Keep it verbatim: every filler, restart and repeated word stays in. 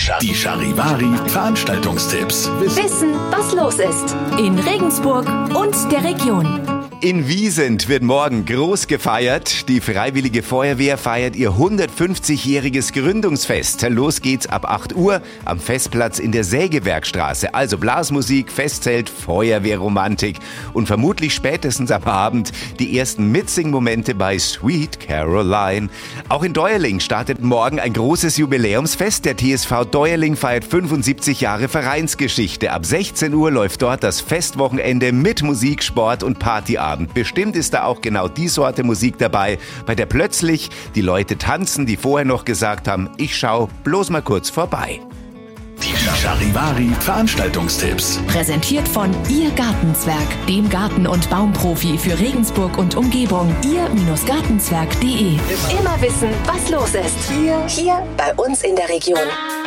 Die Charivari Veranstaltungstipps. Wissen, was los ist in Regensburg und der Region. In Wiesent wird morgen groß gefeiert. Die Freiwillige Feuerwehr feiert ihr hundertfünfzigjähriges Gründungsfest. Los geht's ab acht Uhr am Festplatz in der Sägewerkstraße. Also Blasmusik, Festzelt, Feuerwehrromantik und vermutlich spätestens am Abend die ersten Mitsing-Momente bei Sweet Caroline. Auch in Deuerling startet morgen ein großes Jubiläumsfest. Der T S V Deuerling feiert fünfundsiebzig Jahre Vereinsgeschichte. Ab sechzehn Uhr läuft dort das Festwochenende mit Musik, Sport und Partyabend. Bestimmt ist da auch genau die Sorte Musik dabei, bei der plötzlich die Leute tanzen, die vorher noch gesagt haben, ich schau bloß mal kurz vorbei. Die Charivari Veranstaltungstipps. Präsentiert von Ihr Gartenzwerg, dem Garten- und Baumprofi für Regensburg und Umgebung. Ihr-Gartenzwerg punkt de. Immer wissen, was los ist. Hier, hier bei uns in der Region.